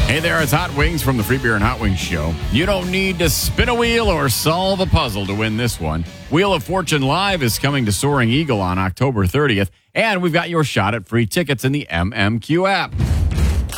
Hey there, it's Hot Wings from the Free Beer and Hot Wings Show. You don't need to spin a wheel or solve a puzzle to win this one. Wheel of Fortune Live is coming to Soaring Eagle on October 30th, and we've got your shot at free tickets in the MMQ app.